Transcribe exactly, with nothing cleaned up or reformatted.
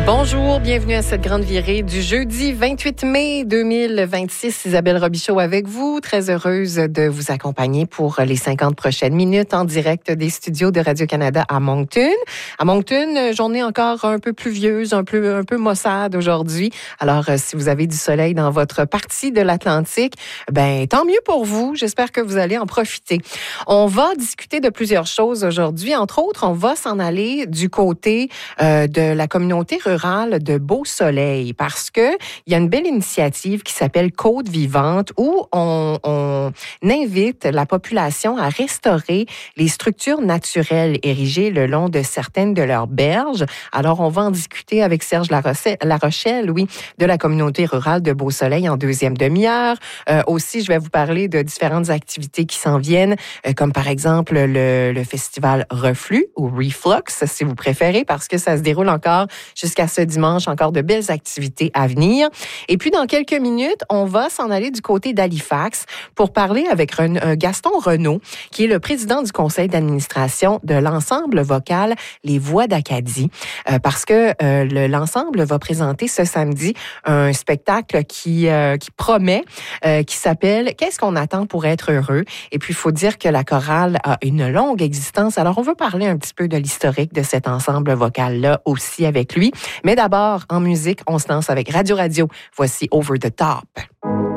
Bonjour, bienvenue à cette grande virée du jeudi vingt-huit mai deux mille vingt-six. Isabelle Robichaud avec vous, très heureuse de vous accompagner pour les cinquante prochaines minutes en direct des studios de Radio-Canada à Moncton. À Moncton, journée encore un peu pluvieuse, un peu, un peu maussade aujourd'hui. Alors, si vous avez du soleil dans votre partie de l'Atlantique, ben tant mieux pour vous. J'espère que vous allez en profiter. On va discuter de plusieurs choses aujourd'hui. Entre autres, on va s'en aller du côté euh, de la communauté rurale de Beau-Soleil parce que il y a une belle initiative qui s'appelle Côte vivante où on, on invite la population à restaurer les structures naturelles érigées le long de certaines de leurs berges. Alors, on va en discuter avec Serge Larochelle, oui, de la communauté rurale de Beau-Soleil en deuxième demi-heure. Euh, aussi, je vais vous parler de différentes activités qui s'en viennent, euh, comme par exemple le, le festival Reflux ou Reflux, si vous préférez, parce que ça se déroule encore jusqu'à ce dimanche, encore de belles activités à venir. Et puis, dans quelques minutes, on va s'en aller du côté d'Halifax pour parler avec Ren- Gaston Renaud, qui est le président du conseil d'administration de l'ensemble vocal Les Voix d'Acadie, euh, parce que euh, le, l'ensemble va présenter ce samedi un spectacle qui, euh, qui promet, euh, qui s'appelle « Qu'est-ce qu'on attend pour être heureux ?» Et puis, il faut dire que la chorale a une longue existence. Alors, on veut parler un petit peu de l'historique de cet ensemble vocal-là aussi avec lui. Mais d'abord, en musique, on se lance avec Radio Radio. Voici Over the Top.